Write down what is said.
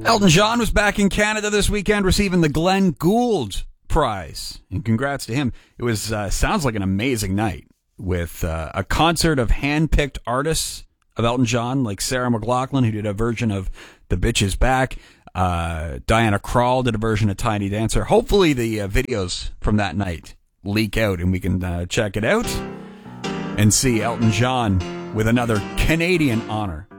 Elton John was back in Canada this weekend receiving the Glenn Gould Prize. And congrats to him. It was sounds like an amazing night with a concert of hand-picked artists of Elton John, like Sarah McLachlan, who did a version of The Bitch Is Back. Diana Krall did a version of Tiny Dancer. Hopefully the videos from that night leak out and we can check it out and see Elton John with another Canadian honor.